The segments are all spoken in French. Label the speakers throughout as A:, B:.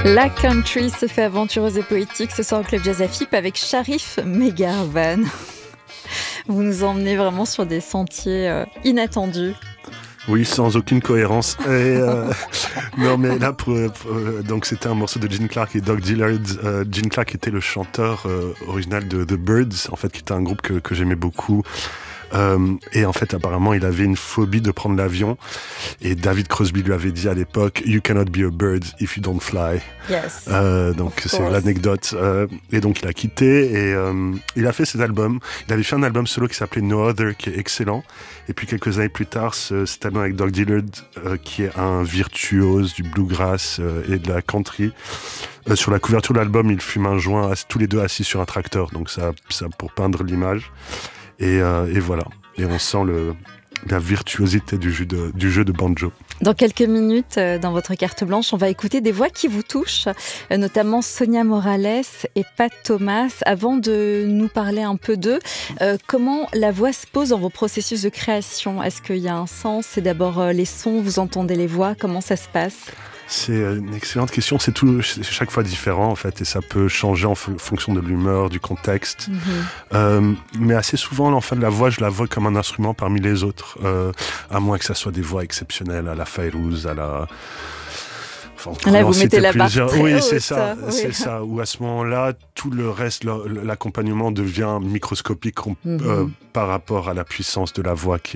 A: La country se fait aventureuse et poétique ce soir au Club Jazz Afip avec Sharif Megarwan. Vous nous emmenez vraiment sur des sentiers inattendus.
B: Oui, sans aucune cohérence. Non, mais là, donc c'était un morceau de Gene Clark et Doug Dillard. Gene Clark était le chanteur original de The Byrds, en fait, qui était un groupe que j'aimais beaucoup. Et en fait, apparemment, il avait une phobie de prendre l'avion. Et David Crosby lui avait dit à l'époque, "You cannot be a bird if you don't fly."
A: Yes.
B: Donc c'est l'anecdote. Et donc il a quitté et il a fait cet album. Il avait fait un album solo qui s'appelait No Other, qui est excellent. Et puis quelques années plus tard, cet album avec Doug Dillard, qui est un virtuose du bluegrass et de la country. Sur la couverture de l'album, ils fument un joint, tous les deux assis sur un tracteur. Donc ça pour peindre l'image. Et voilà. Et on sent la virtuosité du jeu de banjo.
A: Dans quelques minutes, dans votre carte blanche, on va écouter des voix qui vous touchent, notamment Sonia Morales et Pat Thomas. Avant de nous parler un peu d'eux, comment la voix se pose dans vos processus de création ? Est-ce qu'il y a un sens ? C'est d'abord les sons, vous entendez les voix, comment ça se passe ?
B: C'est une excellente question. C'est chaque fois différent en fait, et ça peut changer en fonction de l'humeur, du contexte. Mais assez souvent, l'enfant de la voix, je la vois comme un instrument parmi les autres, à moins que ça soit des voix exceptionnelles, à la Fayrouz, à la. Enfin,
A: là, vous mettez la barre très
B: oui,
A: haute,
B: c'est ça,
A: oui.
B: c'est ça. Ou à ce moment-là, tout le reste, l'accompagnement devient microscopique par rapport à la puissance de la voix qui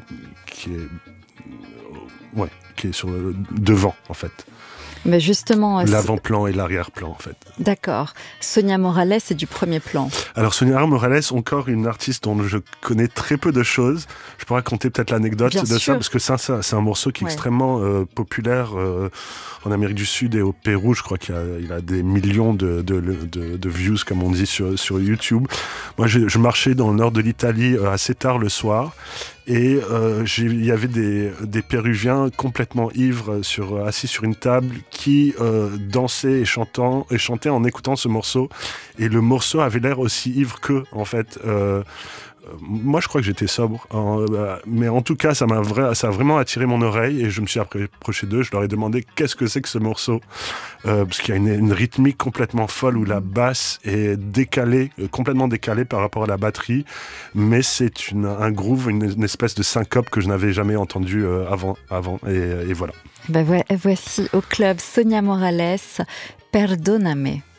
B: est sur le devant, en fait.
A: Mais justement,
B: l'avant-plan et l'arrière-plan, en fait.
A: D'accord. Sonia Morales, c'est du premier plan.
B: Alors, Sonia Morales, encore une artiste dont je connais très peu de choses. Je pourrais raconter peut-être l'anecdote
A: Bien
B: de
A: sûr.
B: ça, parce que ça, c'est un morceau qui est extrêmement populaire en Amérique du Sud et au Pérou. Je crois qu'il a des millions de views, comme on dit, sur YouTube. Moi, je marchais dans le nord de l'Italie assez tard le soir. Et il y avait des Péruviens complètement ivres assis sur une table qui dansaient et chantaient en écoutant ce morceau. Et le morceau avait l'air aussi ivre qu'eux, en fait. Moi, je crois que j'étais sobre, mais en tout cas, ça a vraiment attiré mon oreille et je me suis approché d'eux. Je leur ai demandé qu'est-ce que c'est que ce morceau, parce qu'il y a une rythmique complètement folle où la basse est complètement décalée par rapport à la batterie, mais c'est un groove, une espèce de syncope que je n'avais jamais entendu avant, et voilà.
A: Voici au club Sonia Morales, Perdóname.